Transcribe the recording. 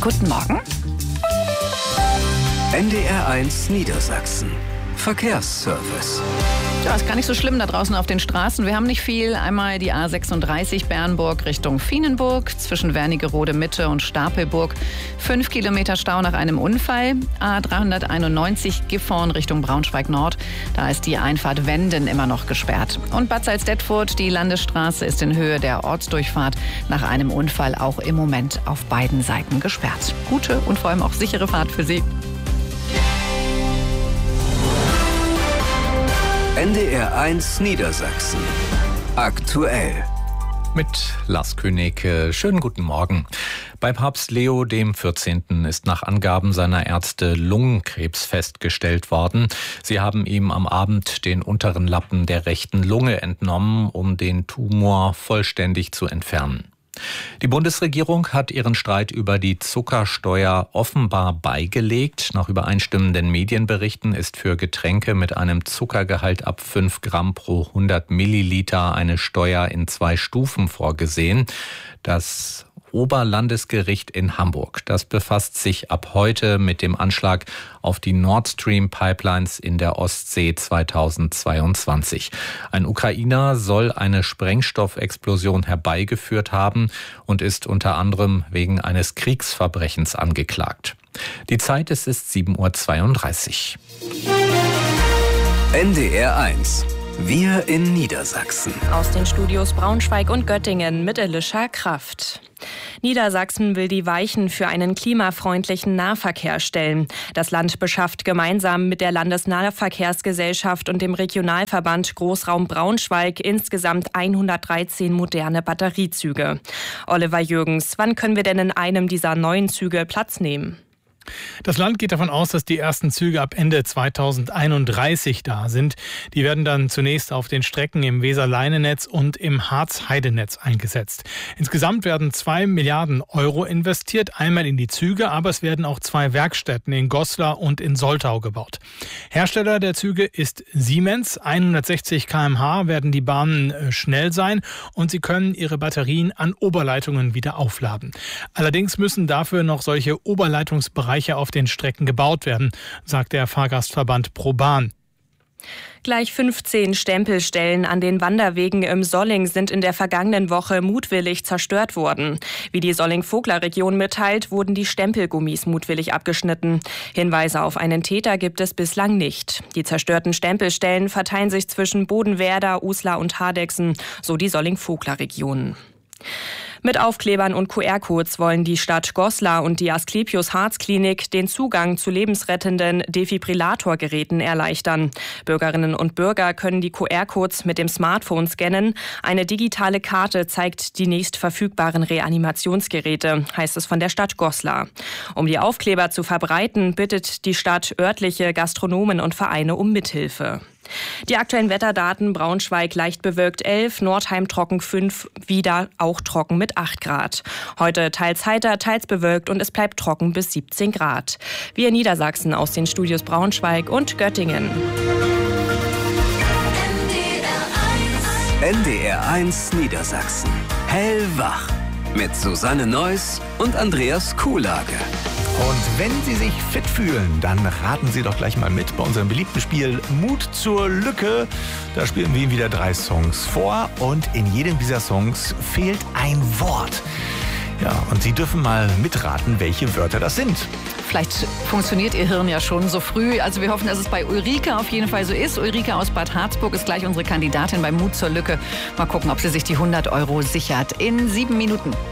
Guten Morgen. NDR1 Niedersachsen. Verkehrsservice. Ja, ist gar nicht so schlimm da draußen auf den Straßen. Wir haben nicht viel. Einmal die A36 Bernburg Richtung Vienenburg zwischen Wernigerode Mitte und Stapelburg. 5 Kilometer Stau nach einem Unfall. A391 Gifhorn Richtung Braunschweig Nord. Da ist die Einfahrt Wenden immer noch gesperrt. Und Bad Salzdetfurt, die Landesstraße ist in Höhe der Ortsdurchfahrt nach einem Unfall auch im Moment auf beiden Seiten gesperrt. Gute und vor allem auch sichere Fahrt für Sie. NDR1 Niedersachsen. Aktuell. Mit Lars König. Schönen guten Morgen. Bei Papst Leo XIV. Ist nach Angaben seiner Ärzte Lungenkrebs festgestellt worden. Sie haben ihm am Abend den unteren Lappen der rechten Lunge entnommen, um den Tumor vollständig zu entfernen. Die Bundesregierung hat ihren Streit über die Zuckersteuer offenbar beigelegt. Nach übereinstimmenden Medienberichten ist für Getränke mit einem Zuckergehalt ab 5 Gramm pro 100 Milliliter eine Steuer in 2 Stufen vorgesehen. Das Oberlandesgericht in Hamburg. Das befasst sich ab heute mit dem Anschlag auf die Nord Stream Pipelines in der Ostsee 2022. Ein Ukrainer soll eine Sprengstoffexplosion herbeigeführt haben und ist unter anderem wegen eines Kriegsverbrechens angeklagt. Die Zeit ist 7:32 Uhr. NDR1. Wir in Niedersachsen. Aus den Studios Braunschweig und Göttingen mit Elisha Kraft. Niedersachsen will die Weichen für einen klimafreundlichen Nahverkehr stellen. Das Land beschafft gemeinsam mit der Landesnahverkehrsgesellschaft und dem Regionalverband Großraum Braunschweig insgesamt 113 moderne Batteriezüge. Oliver Jürgens, wann können wir denn in einem dieser neuen Züge Platz nehmen? Das Land geht davon aus, dass die ersten Züge ab Ende 2031 da sind. Die werden dann zunächst auf den Strecken im Weser-Leine-Netz und im Harz-Heide-Netz eingesetzt. Insgesamt werden 2 Milliarden Euro investiert, einmal in die Züge, aber es werden auch 2 Werkstätten in Goslar und in Soltau gebaut. Hersteller der Züge ist Siemens. 160 km/h werden die Bahnen schnell sein und sie können ihre Batterien an Oberleitungen wieder aufladen. Allerdings müssen dafür noch solche Oberleitungsbereiche auf den Strecken gebaut werden, sagt der Fahrgastverband ProBahn. Gleich 15 Stempelstellen an den Wanderwegen im Solling sind in der vergangenen Woche mutwillig zerstört worden. Wie die Solling-Vogler-Region mitteilt, wurden die Stempelgummis mutwillig abgeschnitten. Hinweise auf einen Täter gibt es bislang nicht. Die zerstörten Stempelstellen verteilen sich zwischen Bodenwerder, Uslar und Hardegsen, so die Solling-Vogler-Region. Mit Aufklebern und QR-Codes wollen die Stadt Goslar und die Asklepios Herzklinik den Zugang zu lebensrettenden Defibrillatorgeräten erleichtern. Bürgerinnen und Bürger können die QR-Codes mit dem Smartphone scannen. Eine digitale Karte zeigt die nächst verfügbaren Reanimationsgeräte, heißt es von der Stadt Goslar. Um die Aufkleber zu verbreiten, bittet die Stadt örtliche Gastronomen und Vereine um Mithilfe. Die aktuellen Wetterdaten: Braunschweig leicht bewölkt 11, Nordheim trocken 5, wieder auch trocken mit 8 Grad. Heute teils heiter, teils bewölkt und es bleibt trocken bis 17 Grad. Wir in Niedersachsen aus den Studios Braunschweig und Göttingen. NDR1 Niedersachsen. Hellwach. Mit Susanne Neuss und Andreas Kuhlage. Und wenn Sie sich fit fühlen, dann raten Sie doch gleich mal mit bei unserem beliebten Spiel Mut zur Lücke. Da spielen wir Ihnen wieder 3 Songs vor und in jedem dieser Songs fehlt ein Wort. Ja, und Sie dürfen mal mitraten, welche Wörter das sind. Vielleicht funktioniert Ihr Hirn ja schon so früh. Also wir hoffen, dass es bei Ulrike auf jeden Fall so ist. Ulrike aus Bad Harzburg ist gleich unsere Kandidatin bei Mut zur Lücke. Mal gucken, ob sie sich die 100 Euro sichert in 7 Minuten.